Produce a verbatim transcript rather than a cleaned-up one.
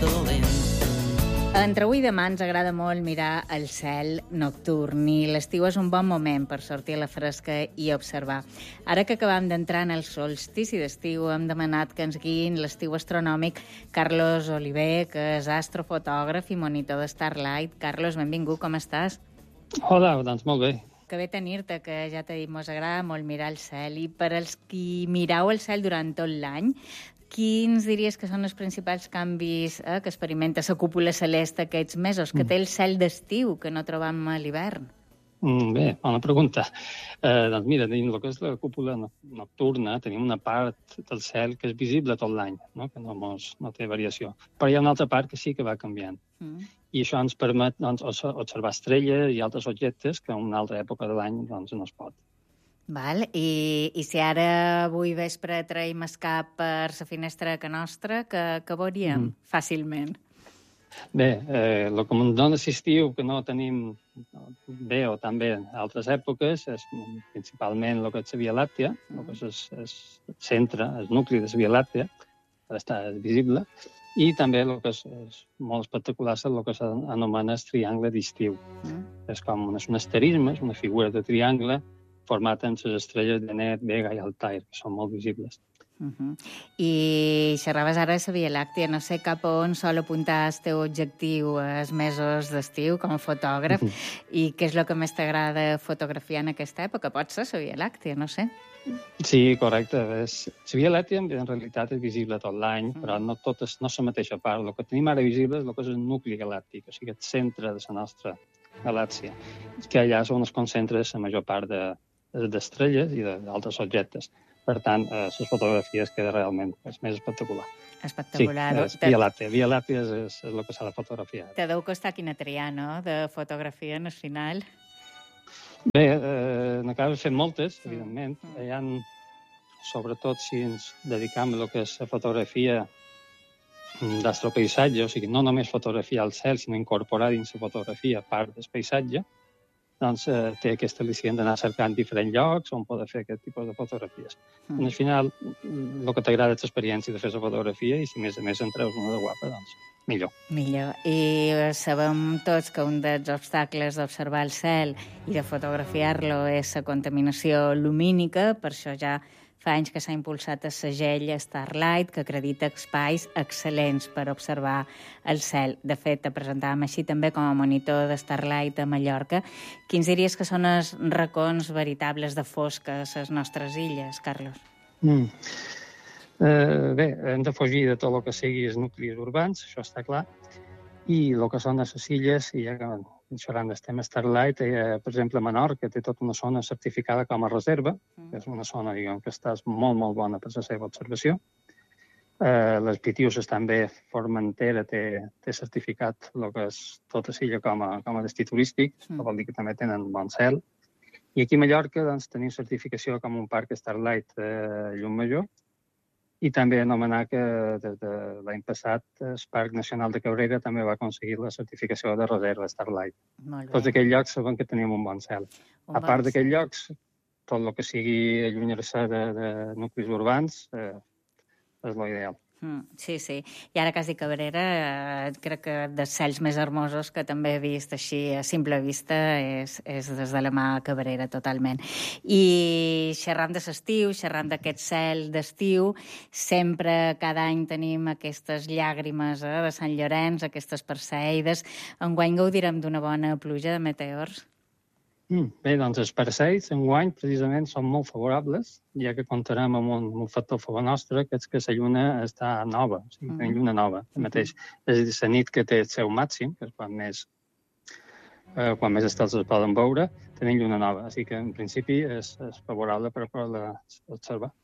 dolent. Entre avui i demà ens agrada molt mirar el cel nocturn i l'estiu és un bon moment per sortir a la fresca i observar. Ara que acabam d'entrar en el solstici d'estiu, hem demanat que ens guiïn l'estiu astronòmic Carlos Oliver, que és astrofotògraf i monitor de Starlight. Carlos, benvingut, com estàs? Hola, doncs molt bé. Que bé tenir-te, que ja t'he dit, mos agrada molt mirar el cel. I per als qui mirau el cel durant tot l'any, quins diries que són els principals canvis eh, que experimenta la cúpula celeste aquests mesos, que té el cel d'estiu, que no trobam a l'hivern? Mm, bé, bona pregunta. Eh, doncs mira, dins el que és la cúpula nocturna tenim una part del cel que és visible tot l'any, no? Que no, mos, no té variació. Però hi ha una altra part que sí que va canviant. Mm. I això ens permet doncs, observar estrelles i altres objectes que en una altra època de l'any doncs, no es pot. Val. I, I si ara avui vespre traiem el cap per la finestra que nostra, que, que veuríem mm. fàcilment? Bé, eh, el que ens dona l'estiu, que no tenim bé o tan bé en altres èpoques, és principalment el que és la Via Làctea, el que és el centre, el nucli de la Via Làctea, que està visible, i també el que és, és molt espectacular és el que s'anomena el triangle d'estiu. Mm. És com un, un asterisme, és una figura de triangle format en les estrelles de Net, Vega i Altair, que són molt visibles. Uh -huh. I xerraves ara de la Via Làctea. No sé cap on sol apuntar el teu objectiu els mesos d'estiu com a fotògraf uh -huh. i què és el que més t'agrada fotografiar en aquesta època? Pot ser la Via Làctea, no sé. Sí, correcte. La Via Làctea en realitat és visible tot l'any, uh -huh. però no tot és no la mateixa part. El que tenim ara visible és el que és el nucli galàctic, o sigui, el centre de la nostra galàxia, que allà és on es concentra la major part de d'estrelles i d'altres objectes. Per tant, eh, les fotografies queda realment és més espectacular. Espectacular. Sí, és Via Làctea. Via Làctea és, és, és el que s'ha de fotografiar. Te deu costar quina triar, no?, de fotografia en el final. Bé, eh, n'acabes fent moltes, evidentment. Mm. Hi ha, sobretot, si ens dedicam a el que és la fotografia d'astropaisatge, o sigui, no només fotografiar el cel, sinó incorporar dins la fotografia part del paisatge, doncs eh, té aquesta al·licient d'anar cercant diferents llocs on poder fer aquest tipus de fotografies. Mm. Al final, el que t'agrada és l'experiència de fer la fotografia i si més a més en treus una de guapa, doncs millor. Millor. I sabem tots que un dels obstacles d'observar el cel i de fotografiar-lo és la contaminació lumínica, per això ja fa anys que s'ha impulsat el segell Starlight, que acredita espais excel·lents per observar el cel. De fet, te presentàvem així també com a monitor de Starlight a Mallorca. Quins diries que són els racons veritables de fosca a les nostres illes, Carlos? Mm. Eh, bé, hem de fugir de tot el que sigui els nuclis urbans, això està clar, i el que són les illes, i ja que xerrant del tema Starlight, eh, per exemple, Menorca té tota una zona certificada com a reserva, que és una zona, diguem, que està molt, molt bona per la seva observació. Eh, les Pitiuses també, Formentera té, té certificat el que és tota l'illa com a, com a destí turístic, mm. que vol dir que també tenen bon cel. I aquí a Mallorca doncs, tenim certificació com un parc Starlight eh, Llum-Major, i també anomenar que des de l'any passat el Parc Nacional de Cabrera també va aconseguir la certificació de reserva Starlight. Tots aquells llocs saben que tenim un bon cel. Un a part d'aquells llocs, tot el que sigui allunyar-se de, de nuclis urbans eh, és l'ideal. Mm, sí, sí. I ara que has dit Cabrera, eh, crec que dels cels més hermosos que també he vist així a simple vista és, és des de la mà Cabrera, totalment. I xerrant de l'estiu, xerrant d'aquest cel d'estiu, sempre cada any tenim aquestes llàgrimes eh, de Sant Llorenç, aquestes perseides. Enguany gaudirem d'una bona pluja de meteors. Mm, bé, doncs els parcells enguany precisament són molt favorables, ja que comptarem amb un, un factor a favor nostre, que és que la lluna està nova, o sigui, tenim lluna nova. El mateix, és a dir, la nit que té el seu màxim, que és quan més, eh, quan més estels es poden veure, tenim lluna nova. Així que, en principi, és, és favorable per poder observar.